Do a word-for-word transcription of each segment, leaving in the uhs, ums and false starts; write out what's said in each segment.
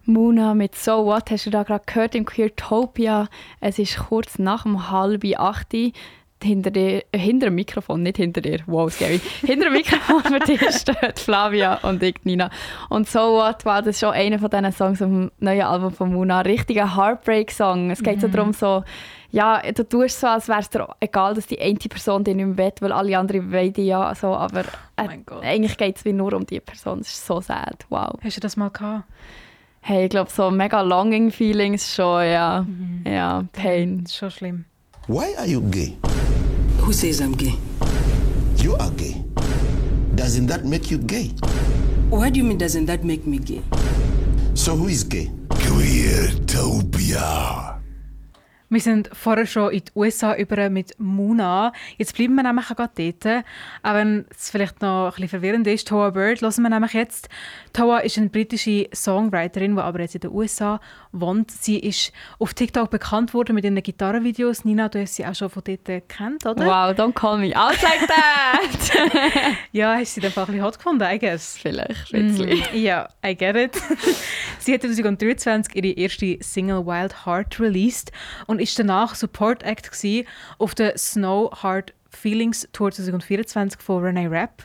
Muna mit «So What» hast du da gerade gehört im Queertopia. Es ist kurz nach dem halb acht. Hinter, dir, äh, hinter dem Mikrofon, nicht hinter dir, wow, Scary. Hinter dem Mikrofon für dich steht Flavia und ich, Nina. Und «So What» war das schon einer von diesen Songs auf dem neuen Album von Muna. Ein richtiger Heartbreak-Song. Es geht mhm. so darum, so, ja, du tust so, als wäre es dir egal, dass die eine Person dich nicht mehr will, weil alle anderen wollen dich ja. So, aber äh, oh eigentlich geht es nur um die Person. Es ist so sad. Wow. Hast du das mal gehabt? Hey, ich glaube, so mega longing feelings schon, ja. Mhm. Ja, Pain. Das ist schon schlimm. Why are you gay? Who says I'm gay? You are gay. Doesn't that make you gay? What do you mean, doesn't that make me gay? So who is gay? Queertopia. Wir sind vorher schon in die U S A über mit Muna. Jetzt bleiben wir nämlich auch gerade dort. Auch wenn es vielleicht noch ein bisschen verwirrend ist, Toa Bird hören wir nämlich jetzt. Toa ist eine britische Songwriterin, die aber jetzt in den U S A wohnt. Sie ist auf TikTok bekannt worden mit ihren Gitarrenvideos. Nina, du hast sie auch schon von dort gekannt, oder? Wow, don't call me out like that! Ja, hast du sie einfach ein bisschen hot gefunden, I guess? Vielleicht, ein bisschen. Mm, ja, I get it. Sie hat zwanzig dreiundzwanzig ihre erste Single «Wild Heart» released und ist danach Support Act gsi auf der Snow Hard Feelings Tour zwanzig vierundzwanzig von Renee Rapp.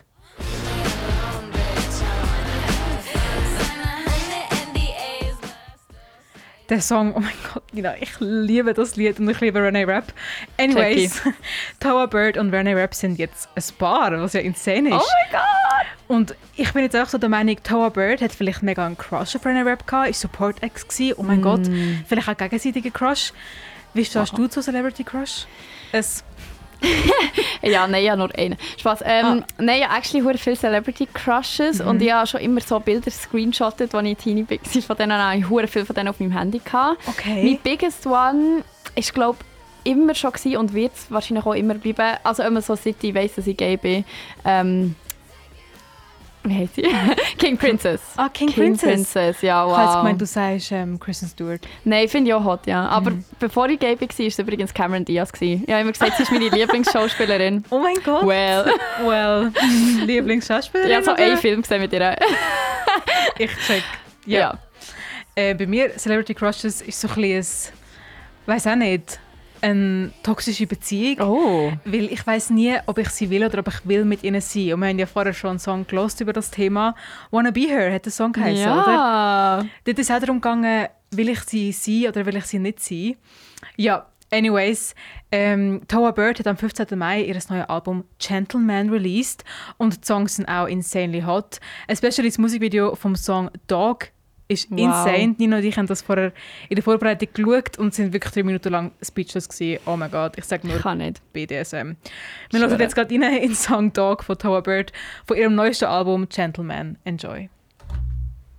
Der Song, oh mein Gott, Nina, ich liebe das Lied und ich liebe Renee Rapp. Anyways, Toa Bird und Renee Rapp sind jetzt ein Paar, was ja insane ist. Oh mein Gott! Und ich bin jetzt auch so der Meinung, Toa Bird hat vielleicht mega einen Crush auf Renee Rapp gehabt, ist Support Ex gewesen. Oh mein mm. Gott, vielleicht auch gegenseitiger Crush. Wie stehst wow. du zu Celebrity Crush? Es ja, nein, ja nur einen. Spaß. Ähm, ah. Nein, ja, actually sehr viele Celebrity Crushes mhm. und ich habe schon immer so Bilder screenshottet, als ich Teenie war. Von denen habe ich sehr viele von denen auf meinem Handy gehabt. Okay. Mein biggest one ist, glaube ich, immer schon gewesen und wird es wahrscheinlich auch immer bleiben. Also immer so, seit ich weiss, dass ich gay bin. Ähm, Wie heißt sie? King Princess. Ah, King, King Princess. Princess, ja, wow. Ich habe gemeint, du sagst ähm, Kristen Stewart. Nein, finde ich auch hot, ja. Aber mhm. bevor ich gay war, war es übrigens Cameron Diaz. Ich habe immer gesagt, sie ist meine Lieblingsschauspielerin. Oh mein Gott. Well. well. Lieblingsschauspielerin? Ich habe so einen Film gesehen mit ihr. Ich check. Ja. ja. Äh, bei mir, Celebrity Crushes, ist so ein bisschen, weiß auch nicht, eine toxische Beziehung, oh. weil ich weiss nie, ob ich sie will oder ob ich will mit ihnen sein. Und wir haben ja vorher schon einen Song gehört über das Thema. «Wanna Be Her» hat der Song geheißen, ja. oder? Dort ist es auch darum gegangen, will ich sie sein oder will ich sie nicht sein. Ja, anyways, ähm, Toa Bird hat am fünfzehnten Mai ihr neues Album «Gentleman» released und die Songs sind auch insanely hot. Especially das Musikvideo vom Song «Dog» ist wow. insane. Nina und ich haben das vorher in der Vorbereitung geschaut und sind wirklich drei Minuten lang speechless gewesen. Oh mein Gott, ich sage nur Kann nicht. B D S M. Wir hören jetzt gerade rein in den Song «Dog» von Toa Bird von ihrem neuesten Album «Gentleman». Enjoy.